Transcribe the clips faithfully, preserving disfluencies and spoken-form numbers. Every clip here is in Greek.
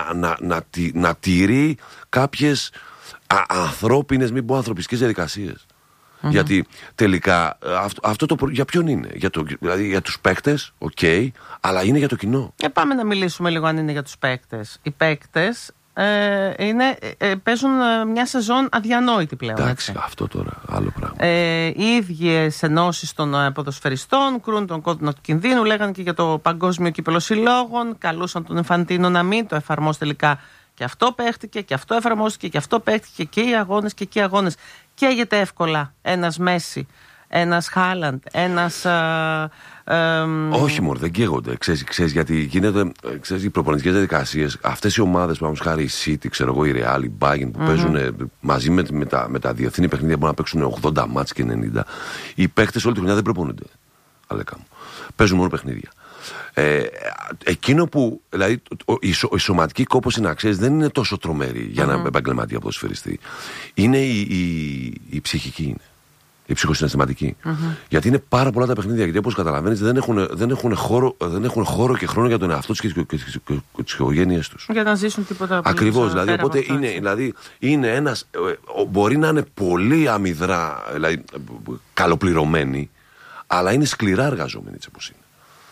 να, να, να, να, να τηρεί κάποιες ανθρώπινες, μην πω ανθρωπιστικές διαδικασίες. Mm-hmm. Γιατί τελικά αυτό, αυτό το, για ποιον είναι? Για, το, δηλαδή για τους παίκτες, οκ, okay, αλλά είναι για το κοινό. Ε, πάμε να μιλήσουμε λίγο αν είναι για τους παίκτες. Οι παίκτες ε, είναι, ε, παίζουν μια σεζόν αδιανόητη πλέον. Εντάξει, έτσι. Αυτό τώρα, άλλο πράγμα. Ε, οι ίδιες ενώσεις των ποδοσφαιριστών κρούν τον κόδωνα του κινδύνου, λέγανε και για το Παγκόσμιο Κύπελλο Συλλόγων, καλούσαν τον Infantino να μην το εφαρμόσει τελικά. Και αυτό παίχτηκε, και αυτό εφαρμόστηκε, και αυτό παίχτηκε, και οι αγώνες και εκεί οι αγώνες. Καίγεται εύκολα ένας Μέση, ένας Χάλαντ, ένας. Α, α, Όχι, μωρέ, δεν καίγονται. Ξέρεις, ξέρεις γιατί γίνεται. Ξέρεις, οι προπονητικές διαδικασίες, αυτές οι ομάδες που χάρη η City, ξέρω εγώ, η Real, η Bayern που mm-hmm. παίζουν μαζί με, με, τα, με τα διεθνή παιχνίδια που μπορούν να παίξουν ογδόντα μάτς και ενενήντα. Οι παίκτες όλη τη χρονιά δεν προπονούνται. Αλέκα μου. Παίζουν μόνο παιχνίδια. Ε, εκείνο που, δηλαδή, η, σω, η σωματική κόπωση, να ξέρεις, δεν είναι τόσο τρομερή για mm-hmm. έναν επαγγελματία ποδοσφαιριστή. Είναι η, η, η ψυχική, είναι. Η ψυχοσυναισθηματική. Mm-hmm. Γιατί είναι πάρα πολλά τα παιχνίδια. Γιατί όπως καταλαβαίνεις, δεν έχουν, δεν, έχουν χώρο, δεν έχουν χώρο και χρόνο για τον εαυτό τους και, και, και, και, και τις οικογένειες τους. Για να ζήσουν τίποτα. Ακριβώς. Δηλαδή, οπότε είναι, δηλαδή, είναι ένας. Μπορεί να είναι πολύ αμυδρά, δηλαδή καλοπληρωμένοι, αλλά είναι σκληρά εργαζόμενοι, έτσι όπως είναι.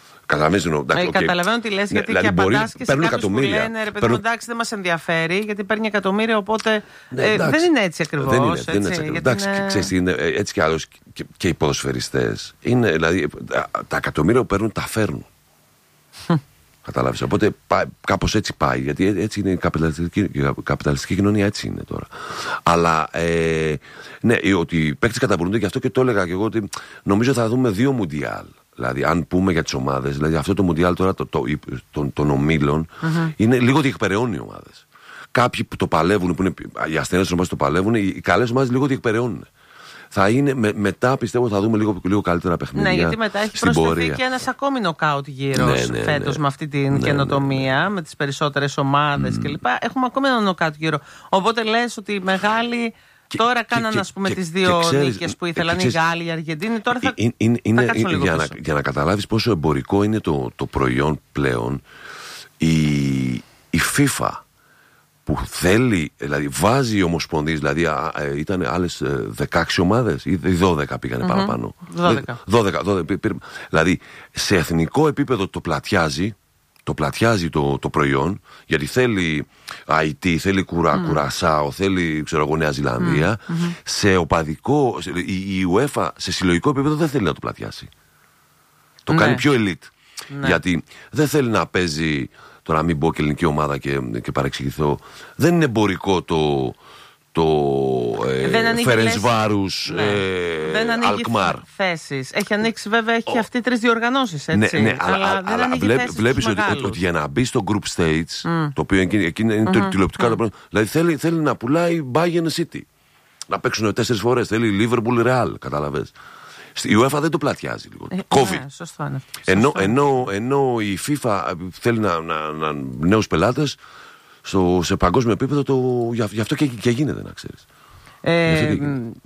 Ε, okay. Καταλαβαίνω τι λες, γιατί ναι, δηλαδή και απαντάς και σε κάποιους που λένε ρε παιδί μου, εντάξει, δεν μας ενδιαφέρει γιατί παίρνει εκατομμύρια, οπότε ναι, ε, δεν είναι έτσι ακριβώς. Δεν είναι έτσι, δεν είναι έτσι ακριβώς. Εντάξει, είναι... ξέρεις, είναι, έτσι κι άλλως και, και οι ποδοσφαιριστές είναι, δηλαδή, τα εκατομμύρια που παίρνουν τα φέρνουν. Κατάλαβες, οπότε πά, κάπως έτσι πάει, γιατί έτσι είναι η καπιταλιστική, η καπιταλιστική κοινωνία, έτσι είναι τώρα. Αλλά ε, ναι, ότι οι παίκτες καταπονούνται, και αυτό και το έλεγα και εγώ, ότι νομίζω θα δούμε δύο μουντιάλ. Δηλαδή, αν πούμε για τις ομάδες, δηλαδή αυτό το Μουντιάλ τώρα το, το, το, των, των ομίλων mm-hmm. είναι λίγο διεκπεραιώνει οι ομάδες. Κάποιοι που το παλεύουν, που είναι οι ασθενείς ομάδες το παλεύουν, οι, οι καλές ομάδες λίγο διεκπεραιώνουν. Θα είναι με, μετά, πιστεύω, θα δούμε λίγο, λίγο καλύτερα παιχνίδια. Ναι, γιατί μετά έχει προσθεθεί και ένας ακόμη νοκάουτ γύρος ναι, ναι, φέτος ναι. με αυτή την ναι, καινοτομία, ναι, ναι. με τις περισσότερες ομάδες mm. κλπ. Έχουμε ακόμη ένα νοκάουτ γύρο. Οπότε λες ότι οι μεγάλοι. Και, τώρα κάνανε, ας πούμε, τις δύο νίκες που ήθελαν οι Γάλλοι, οι Αργεντίνοι. Τώρα θα, είναι, είναι, θα είναι, είναι, για, να, για να καταλάβεις πόσο εμπορικό είναι το, το προϊόν πλέον, η, η FIFA που θέλει, δηλαδή βάζει οι ομοσπονδίες, δηλαδή α, ε, ήταν άλλες δεκαέξι ομάδες ή δώδεκα πήγανε mm-hmm. παραπάνω. δώδεκα. δώδεκα, δώδεκα πήρ, δηλαδή σε εθνικό επίπεδο το πλατιάζει. Το πλατιάζει το, το προϊόν, γιατί θέλει άι τι, θέλει κουρά, mm. Κουρασάο, θέλει, ξέρω εγώ, Νέα Ζηλανδία. Mm. Mm-hmm. Σε οπαδικό, σε, η, η UEFA σε συλλογικό επίπεδο δεν θέλει να το πλατιάσει. Το ναι. κάνει πιο elite. Ναι. Γιατί δεν θέλει να παίζει, τώρα μην πω και ελληνική ομάδα και, και παρεξηγηθώ, δεν είναι εμπορικό το... το ε, Φερενσβάρους ναι. ε, Αλκμάρ θέσεις. Έχει ανοίξει βέβαια, έχει oh. αυτή τρεις διοργανώσεις, έτσι. Ναι, ναι, αλλά, αλλά, δεν αλλά βλέ, βλέπεις ότι, ότι, ότι για να μπει στο group stage, mm. το οποίο εκεί, εκεί είναι mm-hmm. το τηλεοπτικά, mm. το δηλαδή θέλει, θέλει να πουλάει Bayern City. Να παίξουν τέσσερις φορές. Θέλει Liverpool Real, καταλαβες. Η UEFA δεν το πλατιάζει λίγο. Ε, κόβει. Ναι, σωστό είναι. Ενώ, ενώ, ενώ η FIFA θέλει να, να, να, νέους πελάτες. Στο, σε παγκόσμιο επίπεδο το, γι' αυτό και, και γίνεται, να ξέρεις. Ε,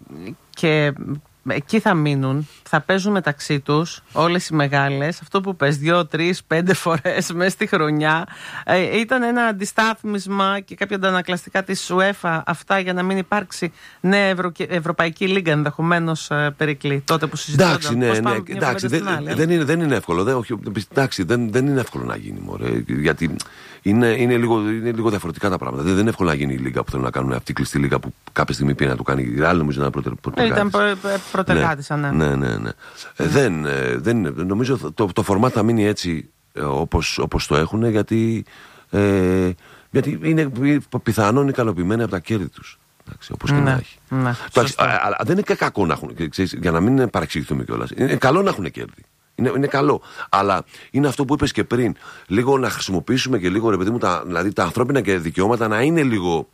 και εκεί θα μείνουν, θα παίζουν μεταξύ τους όλες οι μεγάλες. Αυτό που πες δύο, τρεις, πέντε φορές μέσα στη χρονιά ε, ήταν ένα αντιστάθμισμα και κάποια αντανακλαστικά της UEFA αυτά, για να μην υπάρξει νέα Ευρω... Ευρωπαϊκή Λίγκα ενδεχομένως ε, Περικλή. Τότε που συζητώνταν. Εντάξει, ναι, ναι, εντάξει, δεν, άλλη, δεν, είναι, δεν είναι εύκολο. Δεν, όχι, εντάξει, δεν, δεν είναι εύκολο να γίνει, μωρέ, γιατί είναι, είναι, λίγο, είναι λίγο διαφορετικά τα πράγματα. Δεν, δεν είναι εύκολο να γίνει η Λίγκα που θέλουν να κάνουν αυτή η κλειστή Λίγκα που κάποια στιγμή πήγε να το κάνει. Η Ρεάλ νομίζω να πρωτεργάτης. Ήταν πρωτεργάτης, ναι. Ναι, ναι, ναι. Ε, δεν, ε, δεν, νομίζω το, το φορμάτ θα μείνει έτσι ε, όπως, όπως το έχουν, γιατί, ε, γιατί είναι πιθανόν ικανοποιημένοι από τα κέρδη τους. Εντάξει, όπως και ναι, να έχει. Ναι, το, αλλά δεν είναι και κακό να έχουν, ξέρεις, για να μην παρεξηγηθούμε κιόλας. Είναι καλό να έχουν κέρδη. Είναι, είναι καλό. Αλλά είναι αυτό που είπες και πριν. Λίγο να χρησιμοποιήσουμε και λίγο, ρε παιδί μου, τα, δηλαδή τα ανθρώπινα και δικαιώματα να είναι λίγο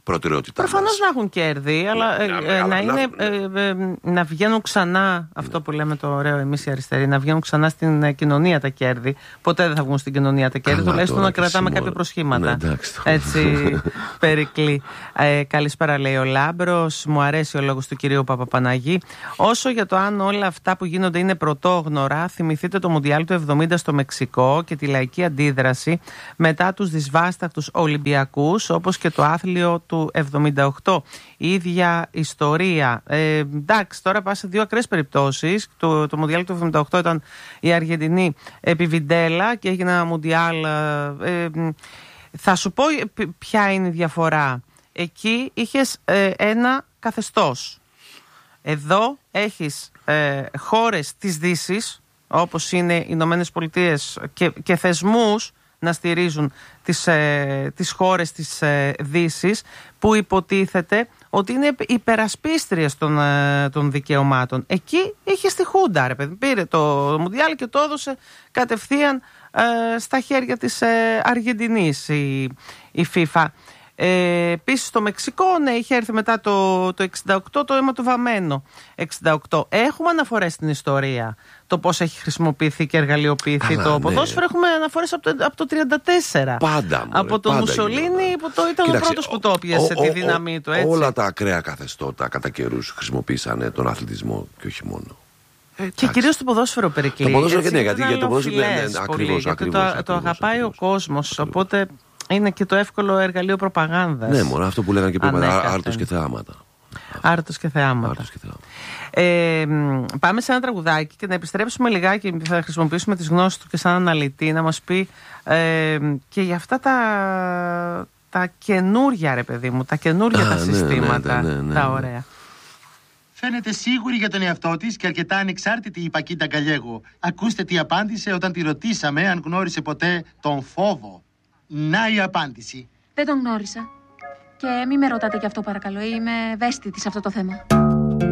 προτεραιότητά μας. Προφανώς να έχουν κέρδη, αλλά ναι, ε, να, είναι, να... Ε, ε, να βγαίνουν ξανά, αυτό που λέμε το ωραίο εμείς οι αριστεροί, να βγαίνουν ξανά στην ε, κοινωνία τα κέρδη. Ποτέ δεν θα βγουν στην κοινωνία τα κέρδη, τουλάχιστον να κρατάμε κάποια προσχήματα. Ναι, έτσι, Περικλή. Ε, καλησπέρα, λέει ο Λάμπρος. Μου αρέσει ο λόγος του κυρίου Παπαπαναγή. Όσο για το αν όλα αυτά που γίνονται είναι πρωτόγνωρα, θυμηθείτε το Μουντιάλ του εβδομήντα στο Μεξικό και τη λαϊκή αντίδραση μετά τους δυσβάσταχτους Ολυμπιακούς, όπως και το άθλιο του εβδομήντα οκτώ. Η ίδια ιστορία. Ε, εντάξει, τώρα πας σε δύο ακραίες περιπτώσεις. Το, το Μουντιάλ του εβδομήντα οκτώ ήταν η Αργεντινή επί Βιντέλα και έγινε ένα Μουντιάλ. Ε, ε, θα σου πω ποια είναι η διαφορά. Εκεί είχες ε, ένα καθεστώς. Εδώ έχεις ε, χώρες της Δύσης, όπως είναι οι Ηνωμένες Πολιτείες, και, και θεσμούς να στηρίζουν τις, ε, τις χώρες της ε, Δύσης, που υποτίθεται ότι είναι υπερασπίστριες των, ε, των δικαιωμάτων. Εκεί είχε τη Χούντα, ρε παιδί. Πήρε το Μουντιάλ και το έδωσε κατευθείαν ε, στα χέρια της ε, Αργεντινής η, η FIFA. Ε, Επίσης στο Μεξικό, ναι, είχε έρθει μετά το, το εξήντα οκτώ το αίμα του βαμμένο. εξήντα οκτώ. Έχουμε αναφορές στην ιστορία. Το πώς έχει χρησιμοποιηθεί και εργαλειοποιηθεί αλλά, το ναι. ποδόσφαιρο. Έχουμε αναφορές από το, από το τριάντα τέσσερα. Πάντα. Μωρέ, από τον Μουσολίνι που το ήταν. Κοίταξε, ο πρώτος που το πιέσε τη δύναμή του. Έτσι. Όλα τα ακραία καθεστώτα κατά καιρούς χρησιμοποίησαν τον αθλητισμό και όχι μόνο. Ε, και κυρίως το ποδόσφαιρο, Περικλή. Το ποδόσφαιρο και ναι, γιατί, γιατί το ποδόσφαιρο είναι ακριβώς. Το, το, το αγαπάει ακριβώς, ο κόσμος. Οπότε είναι και το εύκολο εργαλείο προπαγάνδας. Ναι, μόνο αυτό που λέγανε και πριν, άρτος και θεάματα. Άρτος και θεάματα. Άρτος και θεάματα. Ε, πάμε σε ένα τραγουδάκι και να επιστρέψουμε λιγάκι. Θα χρησιμοποιήσουμε τις γνώσεις του και σαν αναλυτή να μας πει ε, και για αυτά τα, τα καινούρια, ρε παιδί μου, τα καινούρια Α, τα ναι, συστήματα, ναι, ναι, ναι, ναι, τα ωραία. Φαίνεται σίγουρη για τον εαυτό της και αρκετά ανεξάρτητη η Πακίτα Γκαλιέγο. Ακούστε τι απάντησε όταν τη ρωτήσαμε αν γνώρισε ποτέ τον φόβο. Να η απάντηση. Δεν τον γνώρισα. Και μη με ρωτάτε γι' αυτό παρακαλώ. Είμαι ευαίσθητη σε αυτό το θέμα.